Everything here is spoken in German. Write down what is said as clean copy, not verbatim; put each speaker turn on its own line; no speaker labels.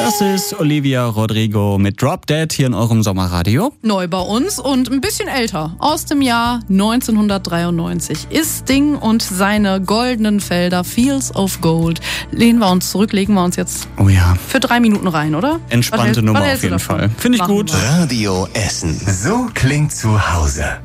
Das ist Olivia Rodrigo mit Drop Dead hier in eurem Sommerradio.
Neu bei uns und ein bisschen älter. Aus dem Jahr 1993 ist Sting und seine goldenen Felder Fields of Gold. Legen wir uns jetzt für 3 Minuten rein, oder?
Entspannte Nummer auf jeden Fall. Finde ich gut.
Radio Essen. So klingt zu Hause.